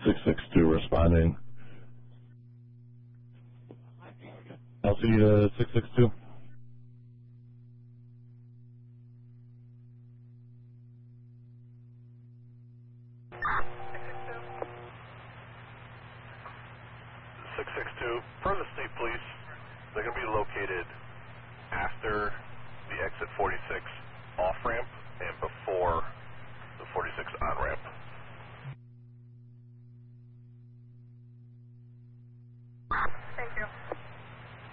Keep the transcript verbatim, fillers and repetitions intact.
six six two responding. L C uh, six six two. six six two, from the state police, they're going to be located after the exit forty-six off-ramp and before